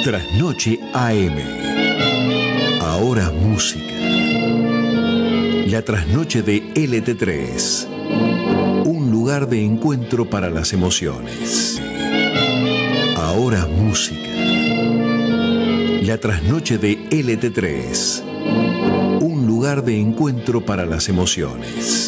Trasnoche AM. Ahora música. La trasnoche de LT3. Un lugar de encuentro para las emociones. Ahora música. La trasnoche de LT3. Un lugar de encuentro para las emociones.